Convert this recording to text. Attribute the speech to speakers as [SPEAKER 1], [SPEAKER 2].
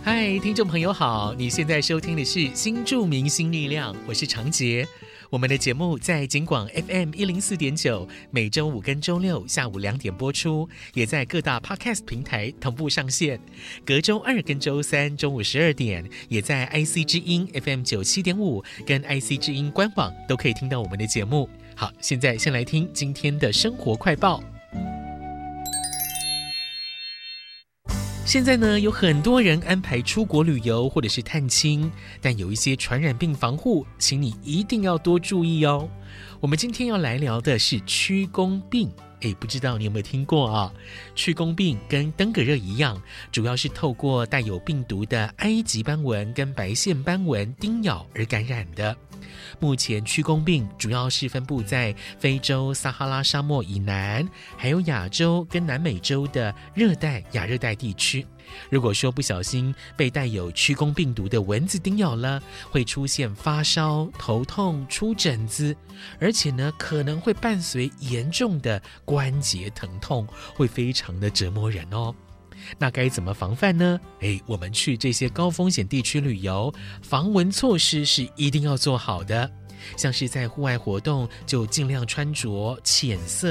[SPEAKER 1] 嗨，听众朋友好，你现在收听的是新著名新力量，我是常杰。我们的节目在警广 FM104.9，每周五跟周六下午2点播出，也在各大 Podcast 平台同步上线。隔周二跟周三中午12点，也在 IC 之音 FM97.5 跟 IC 之音官网都可以听到我们的节目。好，现在先来听今天的生活快报。现在呢，有很多人安排出国旅游或者是探亲，但有一些传染病防护，请你一定要多注意哦。我们今天要来聊的是屈公病，不知道你有没有听过啊？屈公病跟登革热一样，主要是透过带有病毒的埃及斑纹跟白线斑纹叮咬而感染的。目前屈公病主要是分布在非洲撒哈拉沙漠以南，还有亚洲跟南美洲的热带、亚热带地区。如果说不小心被带有屈公病毒的蚊子叮咬了，会出现发烧、头痛、出疹子，而且呢可能会伴随严重的关节疼痛，会非常的折磨人哦。那该怎么防范呢？我们去这些高风险地区旅游，防蚊措施是一定要做好的。像是在户外活动，就尽量穿着浅色